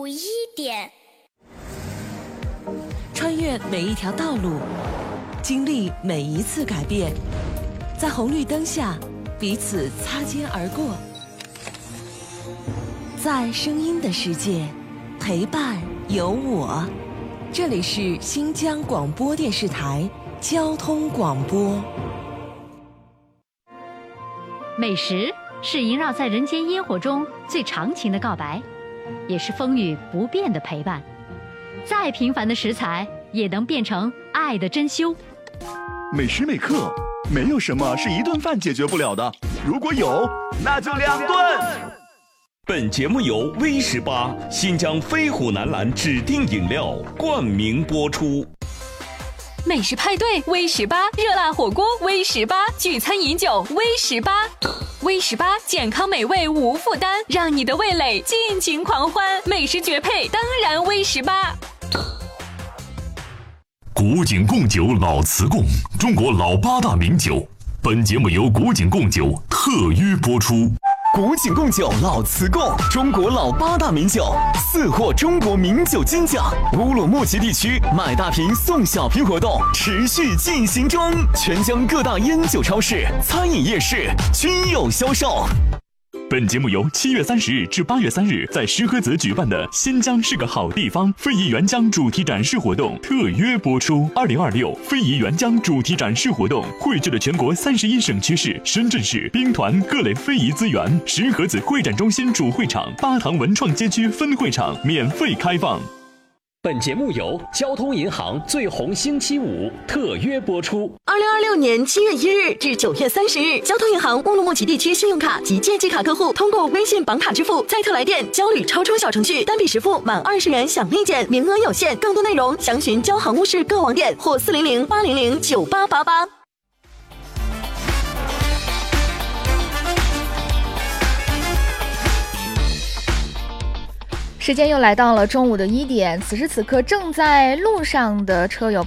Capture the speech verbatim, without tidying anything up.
五一点， 穿越每一条道路，经历每一次改变，在红绿灯下彼此擦肩而过，在声音的世界陪伴有我。这里是新疆广播电视台交通广播。 美食是萦绕在人间烟火中最长情的告白，也是风雨不变的陪伴。再平凡的食材也能变成爱的珍馐。 每时每刻，没有什么是一顿饭解决不了的，如果有，那就两顿。 本节目由 V 十八新疆飞虎男篮指定饮料冠名播出。 美食派对 V 十八，热辣火锅 V 十八，聚餐饮酒 V 十八。V 十八健康美味无负担，让你的味蕾尽情狂欢。美食绝配，当然 V 十八。 古井贡酒老瓷贡，中国老八大名酒。本节目由古井贡酒特约播出。 古井贡酒老瓷贡，中国老八大名酒，四获中国名酒金奖。乌鲁木齐地区买大瓶送小瓶活动持续进行中，全疆各大烟酒超市、餐饮夜市均有销售。 本节目由七月三十日至八月三日在石河子举办的“新疆是个好地方”非遗原浆主题展示活动特约播出。二零二六非遗原浆主题展示活动汇聚了全国三十一省区市、深圳市兵团各类非遗资源。石河子会展中心主会场、巴塘文创街区分会场免费开放。 本节目由交通银行最红星期五特约播出。 二零二六年七月一日至九月三十日，交通银行乌鲁木齐地区信用卡及借记卡客户通过微信绑卡支付，在特来电交旅超充小程序单笔实付满二十元享立减，名额有限，更多内容详询交行务市各网点或四零零八零零九八八八。 时间又来到了中午的一点，此时此刻正在路上的车友